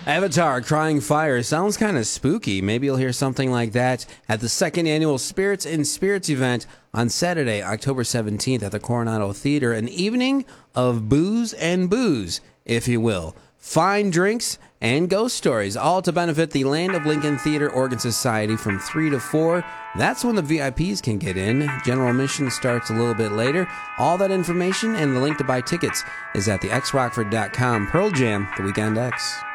Avatar Crying Fire sounds kind of spooky. Maybe you'll hear something like that at the second annual Spirits in Spirits event on Saturday, October 17th at the Coronado Theater. An evening of booze and booze, if you will. Fine drinks and ghost stories, all to benefit the Land of Lincoln Theater Organ Society from 3 to 4. That's when the VIPs can get in. General admission starts a little bit later. All that information and the link to buy tickets is at thexrockford.com. Pearl Jam, The Weekend X.